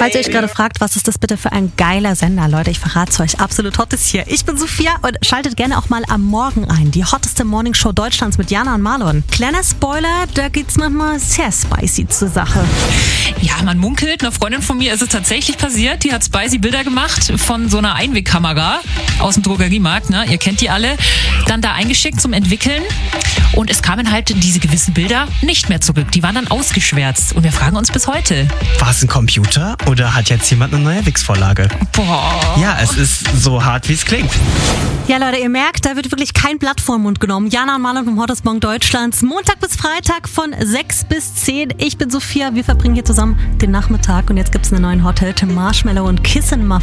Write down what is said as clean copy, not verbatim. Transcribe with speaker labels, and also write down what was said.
Speaker 1: Falls ihr euch gerade fragt, was ist das bitte für ein geiler Sender, Leute, ich verrate es euch, absolut hot ist hier. Ich bin Sophia und schaltet gerne auch mal am Morgen ein. Die hotteste Morningshow Deutschlands mit Jana und Marlon. Kleiner Spoiler, da geht's manchmal sehr spicy zur Sache.
Speaker 2: Ja, man munkelt, einer Freundin von mir ist es tatsächlich passiert. Die hat spicy Bilder gemacht von so einer Einwegkamera aus dem Drogeriemarkt, ne? Ihr kennt die alle. Dann da eingeschickt zum Entwickeln. Und es kamen halt diese gewissen Bilder nicht mehr zurück. Die waren dann ausgeschwärzt. Und wir fragen uns bis heute.
Speaker 3: War es ein Computer oder hat jetzt jemand eine neue Wix-Vorlage?
Speaker 2: Boah.
Speaker 3: Ja, es ist so hart, wie es klingt.
Speaker 1: Ja, Leute, ihr merkt, da wird wirklich kein Blatt vor den Mund genommen. Jana und Marlon vom Hottest Morgen Deutschlands. Montag bis Freitag von 6 bis 10. Ich bin Sophia. Wir verbringen hier zusammen den Nachmittag. Und jetzt gibt's einen neuen Hot Hit. Marshmallow und Kissin' My